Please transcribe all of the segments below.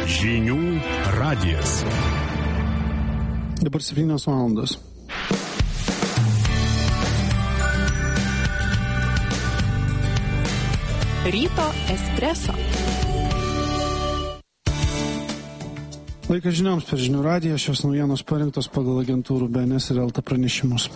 Žinių radijas. Dabar 7 valandos. Ryto espreso. Laikas žinioms per Žinių radiją. Šios naujienos parinktos pagal agentūrų BNS ir LT pranešimus.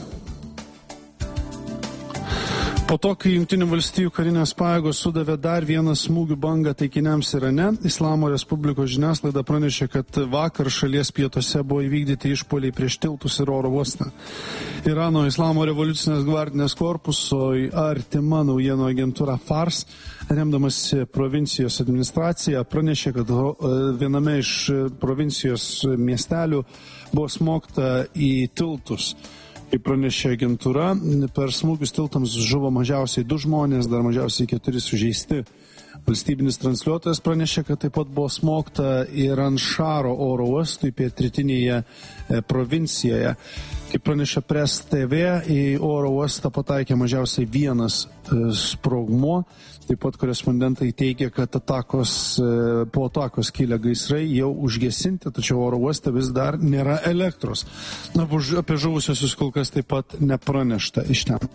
Po to, kai Jungtinių valstijų karinės pajėgos sudavė dar vieną smūgių bangą taikiniams Irane, Islamo Respublikos žiniasklaida pranešė, kad vakar šalies pietuose buvo įvykdyti išpuoliai prieš tiltus ir oro uostą. Irano Islamo revoliucinės gvardinės korpuso artima naujienų agentūra Fars, remdamasi provincijos administracija, pranešė, kad viename iš provincijos miestelių buvo smogta į tiltus. Kaip pranešė agentūra, per smūgius tiltams žuvo mažiausiai 2 žmonės, dar mažiausiai 4 sužeisti. Valstybinis transliuotojas pranešė, kad taip pat buvo smogta ir Anšaro oro uostui pietrytinėje provincijoje. Kaip pranešė Press TV, į oro uostą pataikė mažiausiai 1 sprogmuo. Taip pat korespondentai teigia, kad po atakos kilę gaisrai jau užgesinti, tačiau oro uoste vis dar nėra elektros. Apie žuvusiosius kol kas taip pat nepranešta iš ten.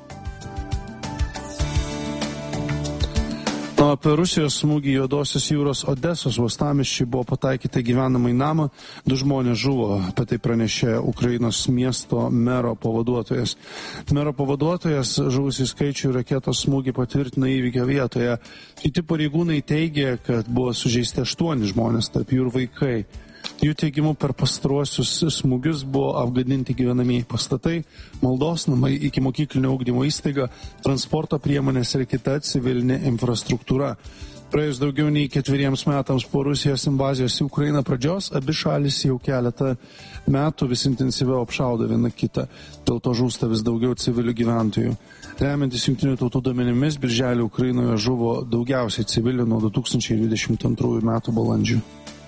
Apie Rusijos smūgį Juodosios jūros Odesos uostamiesčiui buvo pataikyta gyvenamai namą. 2 žmonės žuvo, apie tai pranešė Ukrainos miesto mero pavaduotojas. Mero pavaduotojas žuvusių skaičių raketos smūgį patvirtino įvykio vietoje. Kiti pareigūnai teigė, kad buvo sužeisti 8 žmonės, tarp jų ir vaikai. Jų teigimu per pastaruosius smūgius buvo apgadinti gyvenamieji pastatai, maldos namai, ikimokyklinio ugdymo įstaiga, transporto priemonės ir kita civilinė infrastruktūra. Praėjus daugiau nei 4 metams po Rusijos invazijos į Ukrainą pradžios, abi šalis jau keletą metų vis intensyviau apšaudo viena kitą. Dėl to žūsta vis daugiau civilių gyventojų. Remiantis Jungtinių tautų duomenimis, birželį Ukrainoje žuvo daugiausiai civilių nuo 2022 metų balandžio.